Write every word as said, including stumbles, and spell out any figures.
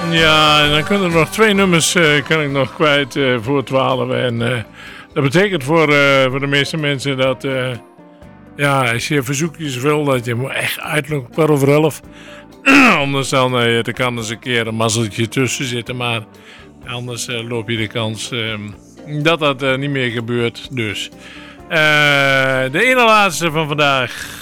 Ja, en dan kunnen er nog twee nummers uh, kan ik nog kwijt uh, voor twaalf. En uh, dat betekent voor, uh, voor de meeste mensen dat... Uh, ja, als je verzoekjes wil, dat je moet echt uiterlijk kwart over elf. Anders dan, uh, er kan eens een keer een mazzeltje tussen zitten. Maar anders uh, loop je de kans uh, dat dat uh, niet meer gebeurt. Dus uh, de ene laatste van vandaag.